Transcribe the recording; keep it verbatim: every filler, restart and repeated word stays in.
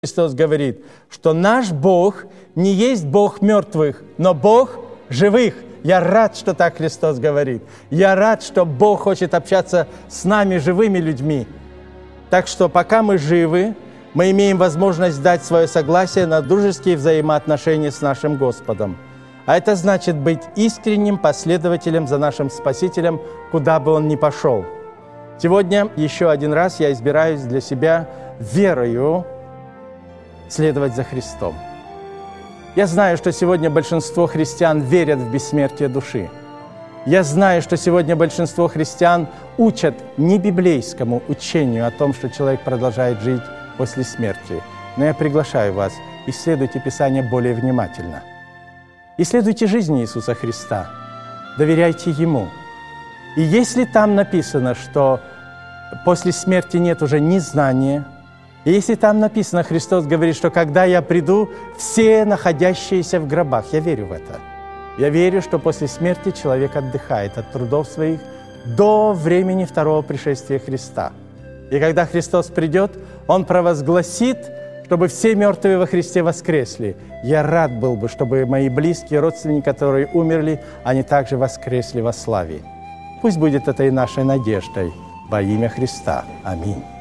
Христос говорит, что наш Бог не есть Бог мертвых, но Бог живых. Я рад, что так Христос говорит. Я рад, что Бог хочет общаться с нами, живыми людьми. Так что пока мы живы, мы имеем возможность дать свое согласие на дружеские взаимоотношения с нашим Господом. А это значит быть искренним последователем за нашим Спасителем, куда бы Он ни пошел. Сегодня еще один раз я избираюсь для себя верою следовать за Христом. Я знаю, что сегодня большинство христиан верят в бессмертие души. Я знаю, что сегодня большинство христиан учат не библейскому учению о том, что человек продолжает жить после смерти. Но я приглашаю вас, исследуйте Писание более внимательно. Исследуйте жизнь Иисуса Христа, доверяйте Ему. И если там написано, что после смерти нет уже ни знания, и если там написано, Христос говорит, что когда я приду, все находящиеся в гробах, я верю в это. Я верю, что после смерти человек отдыхает от трудов своих до времени второго пришествия Христа. И когда Христос придет, Он провозгласит, чтобы все мертвые во Христе воскресли. Я рад был бы, чтобы мои близкие, родственники, которые умерли, они также воскресли во славе. Пусть будет это и нашей надеждой во имя Христа. Аминь.